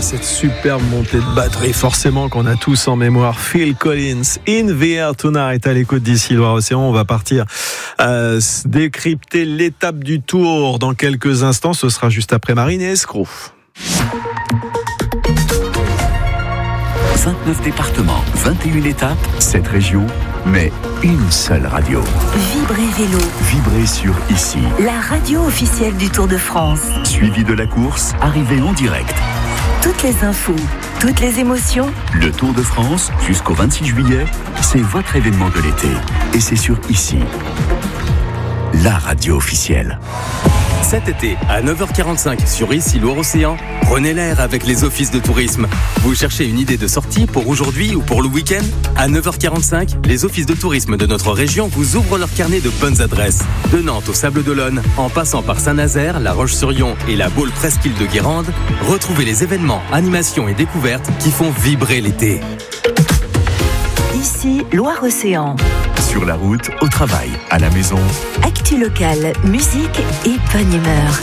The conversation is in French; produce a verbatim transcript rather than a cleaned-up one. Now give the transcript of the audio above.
cette superbe montée de batterie, forcément qu'on a tous en mémoire. Phil Collins, In the Air Tonight, à l'écoute d'ici Loire-Océan. On va partir euh, décrypter l'étape du Tour dans quelques instants. Ce sera juste après Marine et Escroc. vingt-neuf départements, vingt et une étapes, sept régions, mais une seule radio. Vibrez Vélo. Vibrez sur Ici. La radio officielle du Tour de France. Suivi de la course, arrivée en direct. Toutes les infos, toutes les émotions. Le Tour de France, jusqu'au vingt-six juillet, c'est votre événement de l'été. Et c'est sur Ici. La radio officielle. Cet été, à neuf heures quarante-cinq sur Ici Loire-Océan, prenez l'air avec les offices de tourisme. Vous cherchez une idée de sortie pour aujourd'hui ou pour le week-end ? À neuf heures quarante-cinq, les offices de tourisme de notre région vous ouvrent leur carnet de bonnes adresses. De Nantes au Sable d'Olonne, en passant par Saint-Nazaire, La Roche-sur-Yon et la Baule Presqu'île de Guérande, retrouvez les événements, animations et découvertes qui font vibrer l'été. Ici Loire-Océan. Sur la route, au travail, à la maison. Actu locale, musique et bonne humeur.